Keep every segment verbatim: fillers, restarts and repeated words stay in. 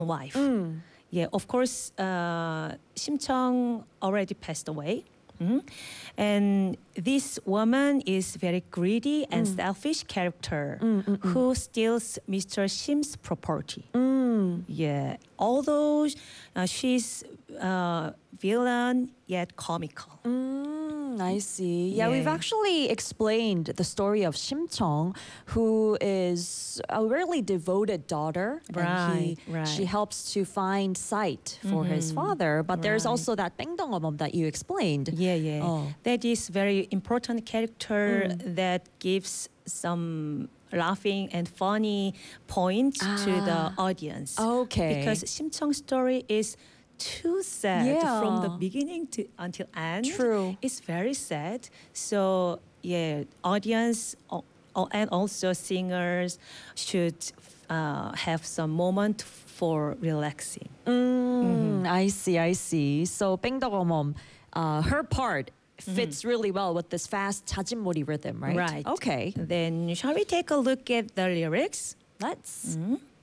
wife. Mm. Yeah, of course, uh, Simcheong already passed away. Mhm. And this woman is very greedy and Mm. selfish character Mm, mm, mm. who steals Mister Sim's property. Mm. Yeah, although uh, she's uh, villain yet comical. Mm, I see. Yeah, we've Yeah. actually explained the story of Simcheong, who is a really devoted daughter. and Right, he, right. She helps to find sight for his father. But there's right. also that Baengdeongomom that you explained. Yeah, yeah. Oh. That is very important character Mm. that gives some laughing and funny points to the Ah. audience. Okay. Because Simcheong's story is too sad from the Yeah. beginning to until end. True. It's very sad. So yeah, audience uh, uh, and also singers should uh, have some moment for relaxing. Mm, I see, I see. So Baengdeongomom, uh, her part fits really well with this fast 자진몰이 rhythm, right? Right. Okay. Then shall we take a look at the lyrics? Let's.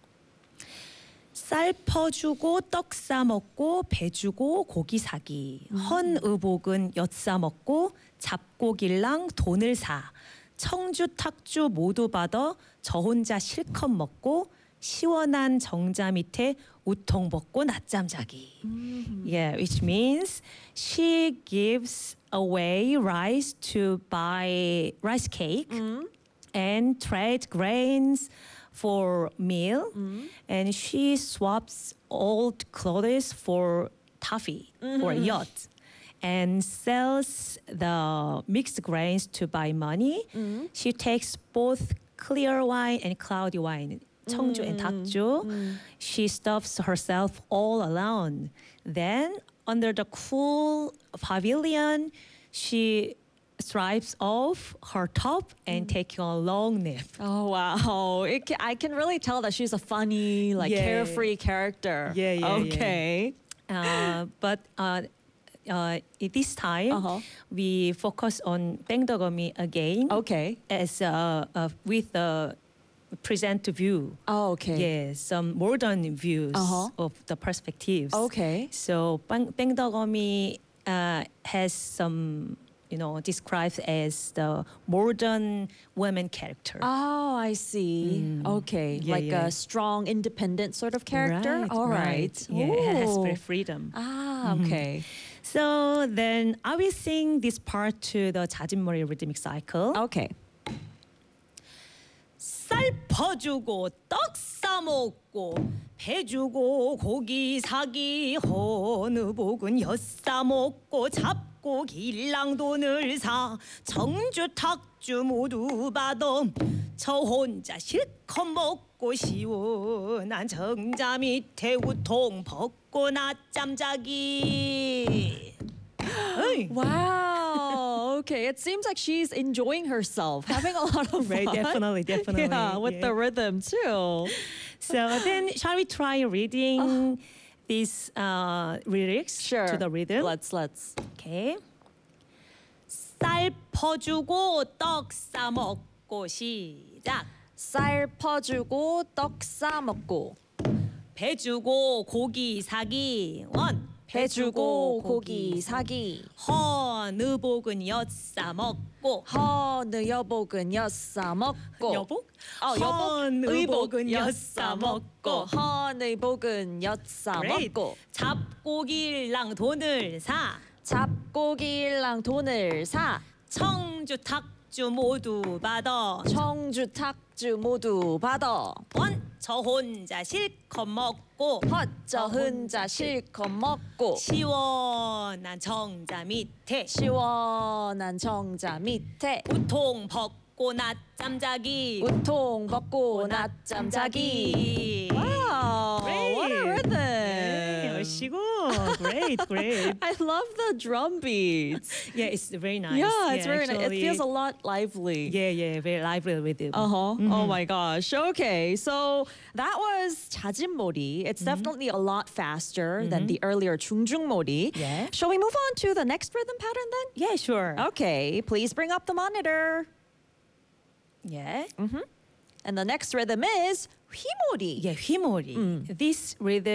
쌀 퍼주고 떡 싸먹고 배 주고 고기 사기 헌 의복은 엿 싸먹고 잡고길랑 돈을 사 청주 탁주 모두 받아 저 혼자 실컷 먹고 시원한 정자 밑에 우통 벗고 낮잠 자기. Yeah, which means she gives away rice to buy rice cake and trade grains for meal, and she swaps old clothes for toffee or yacht, and sells the mixed grains to buy money. She takes both clear wine and cloudy wine, 청주 and 탁주. She stuffs herself all alone. Then, under the cool pavilion, she strips off her top and taking a long nap. Oh wow! It ca- I can really tell that she's a funny, like Yeah. carefree character. Yeah, yeah, yeah. Okay. Uh, but uh, uh, at this time, Uh-huh. we focus on Baengdeogommi again Okay. as uh, uh, with the present view. Oh, okay. Yeah, some modern views Uh-huh. of the perspectives. Okay. So Bang- Baengdeogommi uh, has some, you know, described as the modern woman character. Oh, I see. Okay, Yeah, like yeah. a strong, independent sort of character. Right, All right. Yeah, it has Ooh. free freedom. Ah, okay. So then I will sing this part to the 자진몰이 rhythmic cycle. Okay. 쌀 퍼주고 떡 싸먹고 배 주고 고기 사기 어느 복은 엿 싸먹고 잡고 길랑 돈을 사 청주 탁주 모두 받아 저 혼자 실컷 먹고 시원한 정자 밑에 우통 벗고 낮잠 자기. 어이. Wow. Okay. It seems like she's enjoying herself, having a lot of Right, fun. definitely, definitely. Yeah, with Yeah. the rhythm too. So then, shall we try reading these uh, lyrics Sure. to the rhythm? Let's let's. Okay. 쌀 퍼주고 떡 싸먹고 시작. 쌀 퍼주고 떡 싸먹고 배 주고 고기 사기 원. 배 주고 고기 사기 헌 의복은 엿 싸먹고 헌 여복은 엿 싸먹고 여복? 어, 헌 여복 의복은 엿 싸먹고 싸먹고 헌 의복은 엿 Great. 싸먹고 잡고길랑 돈을 사 잡고길랑 돈을 사 청주 탁주 모두 받아 청주 탁주 모두 받아 원. 저 혼자 실컷 먹고 헛저 혼자 실컷 먹고 시원한 정자 밑에 시원한 정자 밑에 우통 벗고 낮잠 자기 우통 벗고 낮잠 자기. Wow, what a rhythm! 열시고 great, great. I love the drum beats. Yeah, it's very nice. Yeah, it's very nice. It actually- feels a lot lively. Yeah, yeah, very lively rhythm. Uh huh. Oh my gosh. Okay, so that was 자진몰이. It's definitely a lot faster than the earlier 중중몰이. Yeah. Shall we move on to the next rhythm pattern then? Yeah, sure. Okay, please bring up the monitor. Yeah. And the next rhythm is 휘몰이. Yeah, 휘몰이. This rhythm